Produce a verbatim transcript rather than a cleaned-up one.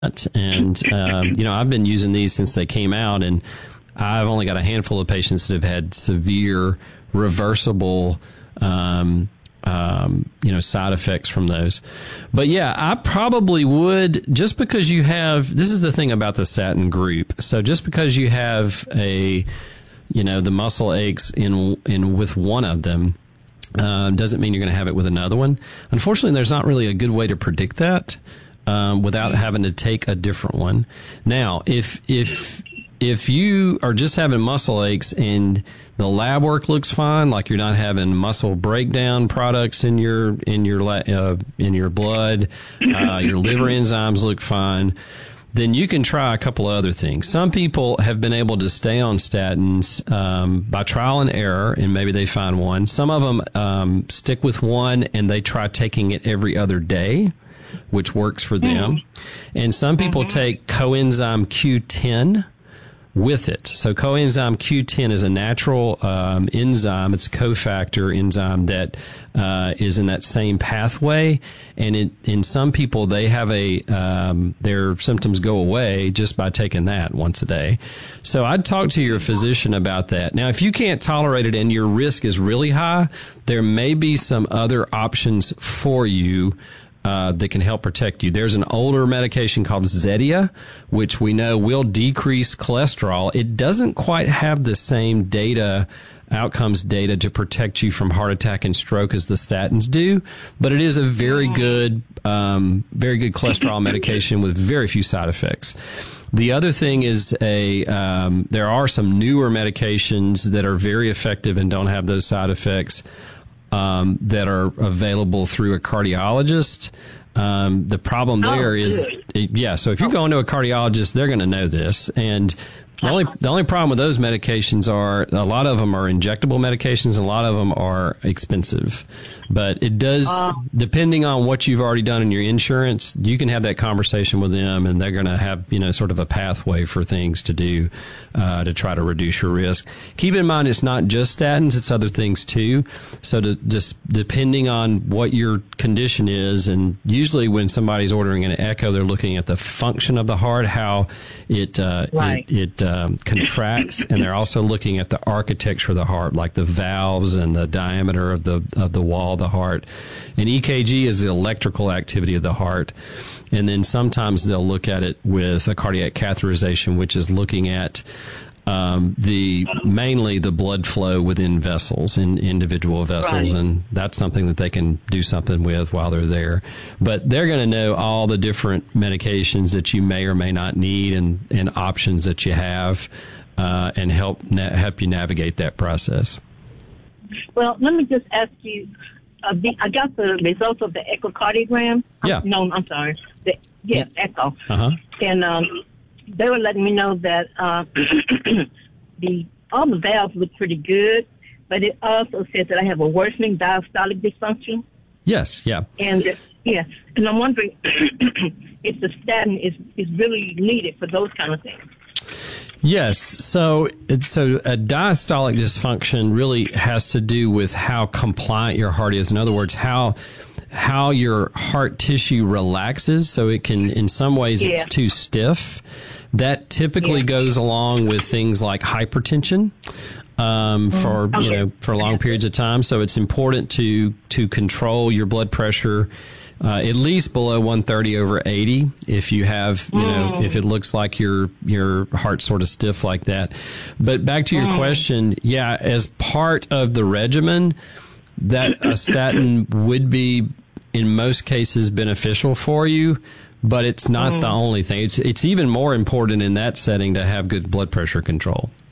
And, um, you know, I've been using these since they came out, and I've only got a handful of patients that have had severe reversible, um, um, you know, side effects from those. But yeah, I probably would, just because you have, this is the thing about the statin group. So just because you have a, you know, the muscle aches in, in with one of them, um, doesn't mean you're going to have it with another one. Unfortunately, there's not really a good way to predict that. Um, without having to take a different one. Now, if if if you are just having muscle aches and the lab work looks fine, like you're not having muscle breakdown products in your in your uh, in your blood, uh, your liver enzymes look fine, then you can try a couple of other things. Some people have been able to stay on statins um, by trial and error, and maybe they find one. Some of them um, stick with one and they try taking it every other day, which works for them. Mm-hmm. And some people mm-hmm. take coenzyme Q ten with it. So coenzyme Q ten is a natural um, enzyme. It's a cofactor enzyme that uh, is in that same pathway. And it, in some people, they have a um, their symptoms go away just by taking that once a day. So I'd talk to your physician about that. Now, if you can't tolerate it and your risk is really high, there may be some other options for you Uh, that can help protect you. There's an older medication called Zetia, which we know will decrease cholesterol. It doesn't quite have the same data, outcomes data to protect you from heart attack and stroke as the statins do, but it is a very good, um, very good cholesterol medication with very few side effects. The other thing is a um, there are some newer medications that are very effective and don't have those side effects. Um, that are available through a cardiologist. Um, the problem there oh, is, yeah, so if you go into a cardiologist, they're going to know this. And the only, the only problem with those medications are a lot of them are injectable medications and a lot of them are expensive. But it does, uh, depending on what you've already done in your insurance, you can have that conversation with them and they're going to have, you know, sort of a pathway for things to do uh, to try to reduce your risk. Keep in mind, it's not just statins, it's other things too. So to, just depending on what your condition is, and usually when somebody's ordering an echo, they're looking at the function of the heart, how it, uh, right. it, it um, contracts, and they're also looking at the architecture of the heart, like the valves and the diameter of the, of the wall the heart. And E K G is the electrical activity of the heart. And then sometimes they'll look at it with a cardiac catheterization, which is looking at um, the mainly the blood flow within vessels, in individual vessels. Right. And that's something that they can do something with while they're there. But they're going to know all the different medications that you may or may not need, and, and options that you have, uh, and help na- help you navigate that process. Well, let me just ask you, Uh, the, I got the results of the echocardiogram. Yeah. Um, no, I'm sorry. The, yeah, yeah, echo. Uh-huh. And um, they were letting me know that uh, the all the valves look pretty good, but it also said that I have a worsening diastolic dysfunction. Yes, yeah. And uh, yeah, and I'm wondering if the statin is, is really needed for those kind of things. Yes. So, so a diastolic dysfunction really has to do with how compliant your heart is. In other words, how, how your heart tissue relaxes. So it can, in some ways, yeah. it's too stiff. That typically yeah. goes along with things like hypertension, um, for, okay. you know, for long periods of time. So it's important to, to control your blood pressure, Uh, at least below one thirty over eighty. If you have, you know, mm. if it looks like your your heart's sort of stiff like that. But back to your mm. question, yeah, as part of the regimen, that a statin would be in most cases beneficial for you, but it's not mm. the only thing. It's it's even more important in that setting to have good blood pressure control.